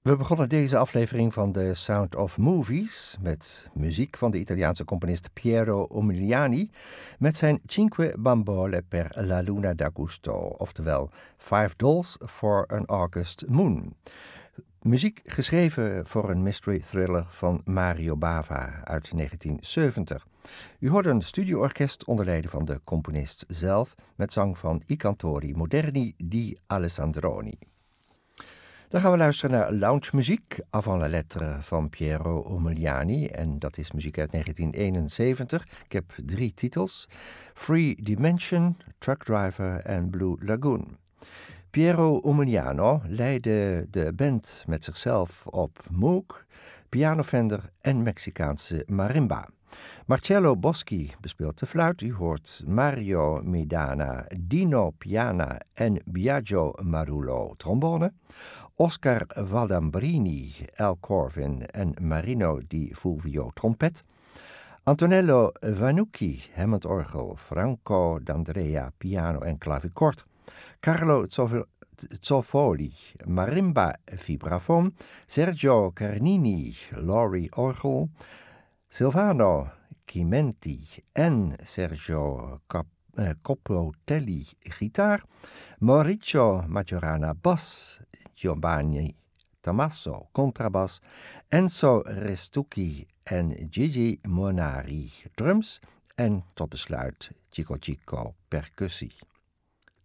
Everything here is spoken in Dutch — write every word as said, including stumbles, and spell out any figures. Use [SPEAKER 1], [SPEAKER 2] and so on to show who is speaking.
[SPEAKER 1] We begonnen deze aflevering van The Sound of Movies met muziek van de Italiaanse componist Piero Umiliani met zijn Cinque Bambole per la Luna d'Agosto, oftewel Five Dolls for an August Moon. Muziek geschreven voor een mystery thriller van Mario Bava uit negentien zeventig. U hoorde een studioorkest onder leiding van de componist zelf met zang van I Cantori Moderni di Alessandroni. Dan gaan we luisteren naar lounge-muziek, avant la lettre van Piero Umiliani. En dat is muziek uit negentien eenenzeventig. Ik heb drie titels: Free Dimension, Truck Driver en Blue Lagoon. Piero Umiliani leidde de band met zichzelf op moog, pianofender en Mexicaanse marimba. Marcello Boschi bespeelt de fluit. U hoort Mario Medana, Dino Piana en Biagio Marullo trombone. Oscar Valdambrini, Al Corvin en Marino Di Fulvio trompet. Antonello Vanucchi, Hammond-orgel, Franco D'Andrea piano en clavicord. Carlo Zoffoli, marimba vibrafoon. Sergio Carnini, Lori orgel. Silvano Chimenti en Sergio Cap- eh, Coppotelli gitaar. Mauricio Majorana bas. Giovanni Tommaso contrabas, Enzo Restucci en Gigi Monari drums en tot besluit Chico Chico percussie.